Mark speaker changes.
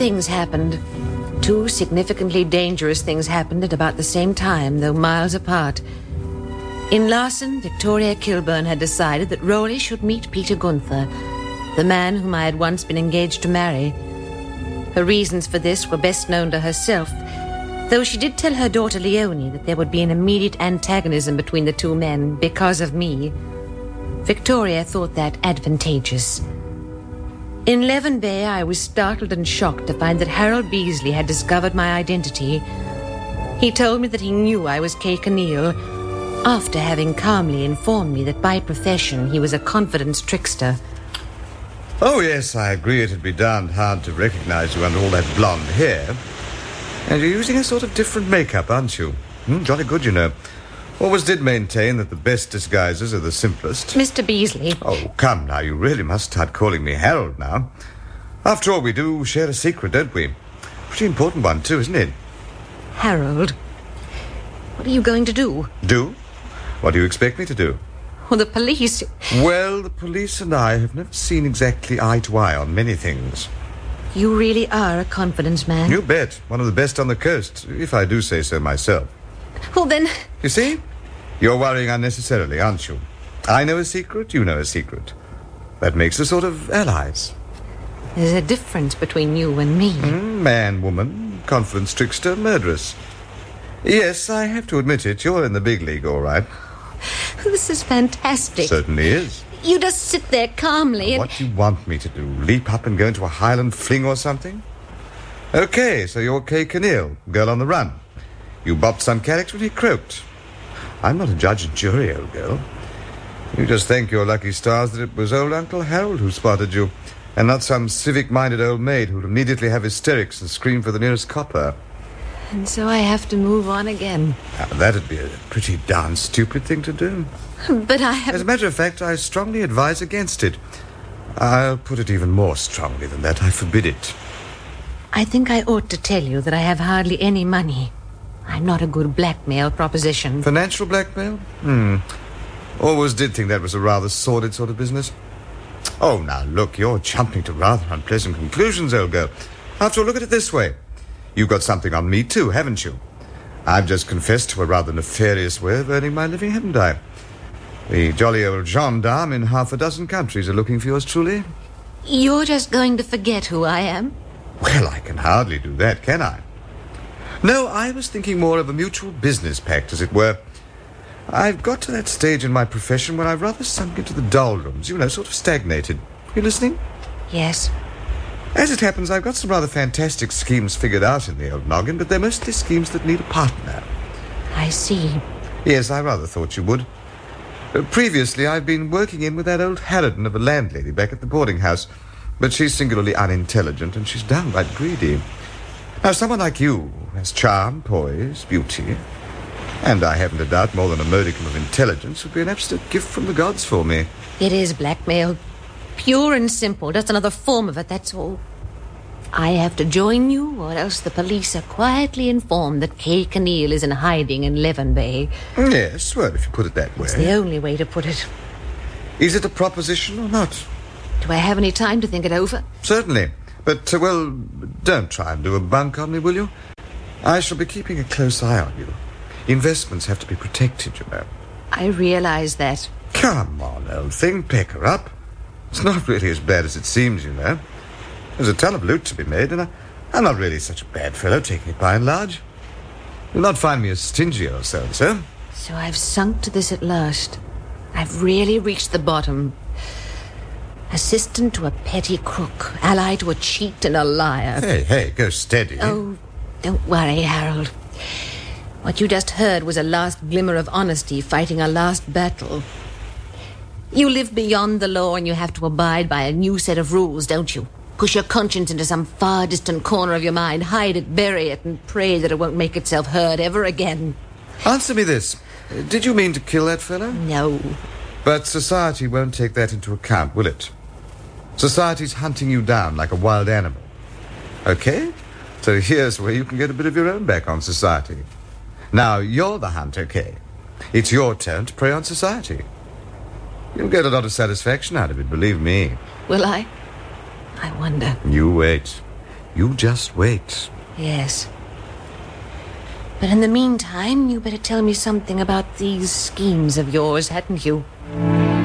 Speaker 1: things happened. Two significantly dangerous things happened at about the same time, though miles apart. In Larson, Victoria Kilburn had decided that Rowley should meet Peter Gunther, the man whom I had once been engaged to marry. Her reasons for this were best known to herself, though she did tell her daughter Leonie that there would be an immediate antagonism between the two men because of me. Victoria thought that advantageous. In Leven Bay, I was startled and shocked to find that Harold Beasley had discovered my identity. He told me that he knew I was Kay Kinneal, after having calmly informed me that by profession he was a confidence trickster.
Speaker 2: Oh, yes, I agree it'd be darned hard to recognize you under all that blonde hair. And you're using a sort of different makeup, aren't you? Jolly good, you know. Always did maintain that the best disguises are the simplest.
Speaker 1: Mr. Beasley.
Speaker 2: Oh, come now, you really must start calling me Harold now. After all, we do share a secret, don't we? Pretty important one, too, isn't it?
Speaker 1: Harold, what are you going to do?
Speaker 2: Do? What do you expect me to do?
Speaker 1: Well, the police...
Speaker 2: Well, the police and I have never seen exactly eye to eye on many things.
Speaker 1: You really are a confidence man.
Speaker 2: You bet. One of the best on the coast, if I do say so myself.
Speaker 1: Well, then...
Speaker 2: You see? You're worrying unnecessarily, aren't you? I know a secret, you know a secret. That makes us sort of allies.
Speaker 1: There's a difference between you and me.
Speaker 2: Man, woman, confidence trickster, murderess. Yes, I have to admit it, you're in the big league, all right.
Speaker 1: This is fantastic.
Speaker 2: Certainly is.
Speaker 1: You just sit there calmly and...
Speaker 2: What do you want me to do? Leap up and go into a Highland fling or something? Okay, so you're Kay Kinneal, girl on the run. You bopped some character and he croaked. I'm not a judge and jury, old girl. You just thank your lucky stars that it was old Uncle Harold who spotted you, and not some civic-minded old maid who'd immediately have hysterics and scream for the nearest copper.
Speaker 1: And so I have to move on again.
Speaker 2: Now, that'd be a pretty darn stupid thing to do.
Speaker 1: But I have...
Speaker 2: As a matter of fact, I strongly advise against it. I'll put it even more strongly than that. I forbid it.
Speaker 1: I think I ought to tell you that I have hardly any money. I'm not a good blackmail proposition.
Speaker 2: Financial blackmail? Always did think that was a rather sordid sort of business. Oh, now, look, you're jumping to rather unpleasant conclusions, old girl. After all, look at it this way. You've got something on me, too, haven't you? I've just confessed to a rather nefarious way of earning my living, haven't I? The jolly old gendarme in half a dozen countries are looking for yours truly.
Speaker 1: You're just going to forget who I am?
Speaker 2: Well, I can hardly do that, can I? No, I was thinking more of a mutual business pact, as it were. I've got to that stage in my profession where I've rather sunk into the doldrums, you know, sort of stagnated. You listening?
Speaker 1: Yes.
Speaker 2: As it happens, I've got some rather fantastic schemes figured out in the old noggin, but they're mostly schemes that need a partner.
Speaker 1: I see.
Speaker 2: Yes, I rather thought you would. Previously, I've been working in with that old harridan of a landlady back at the boarding house, but she's singularly unintelligent and she's downright greedy. Now, someone like you has charm, poise, beauty, and I haven't a doubt more than a modicum of intelligence would be an absolute gift from the gods for me.
Speaker 1: It is blackmail. Pure and simple, just another form of it, that's all. I have to join you, or else the police are quietly informed that Kay Kinneal is in hiding in Leven Bay.
Speaker 2: Yes, well, if you put it that way.
Speaker 1: It's the only way to put it.
Speaker 2: Is it a proposition or not?
Speaker 1: Do I have any time to think it over?
Speaker 2: Certainly. But, well, don't try and do a bunk on me, will you? I shall be keeping a close eye on you. Investments have to be protected, you know.
Speaker 1: I realize that.
Speaker 2: Come on, old thing, pick her up. It's not really as bad as it seems, you know. There's a ton of loot to be made, and I'm not really such a bad fellow, taking it by and large. You'll not find me as stingy or so.
Speaker 1: So I've sunk to this at last. I've really reached the bottom. Assistant to a petty crook, ally to a cheat and a liar.
Speaker 2: Hey, go steady.
Speaker 1: Oh, don't worry, Harold. What you just heard was a last glimmer of honesty fighting a last battle. You live beyond the law and you have to abide by a new set of rules, don't you? Push your conscience into some far distant corner of your mind, hide it, bury it, and pray that it won't make itself heard ever again.
Speaker 2: Answer me this. Did you mean to kill that fellow?
Speaker 1: No.
Speaker 2: But society won't take that into account, will it? Society's hunting you down like a wild animal. Okay? So here's where you can get a bit of your own back on society. Now, you're the hunter, Kay. It's your turn to prey on society. You'll get a lot of satisfaction out of it, believe me.
Speaker 1: Will I? I wonder.
Speaker 2: You wait. You just wait.
Speaker 1: Yes. But in the meantime, you better tell me something about these schemes of yours, hadn't you?